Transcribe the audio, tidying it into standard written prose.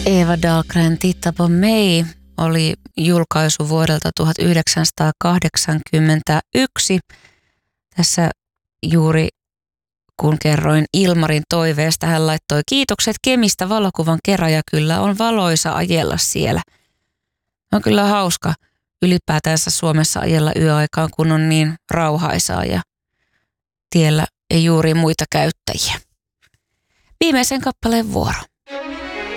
Eva Dahlgren Titta på mig oli julkaisu vuodelta 1981. Tässä juuri kun kerroin Ilmarin toiveesta, hän laittoi kiitokset Kemistä valokuvan kerran, kyllä on valoisa ajella siellä. On kyllä hauska ylipäätänsä Suomessa ajella yöaikaan, kun on niin rauhaisaa ja tiellä ei juuri muita käyttäjiä. Viimeisen kappaleen vuoro.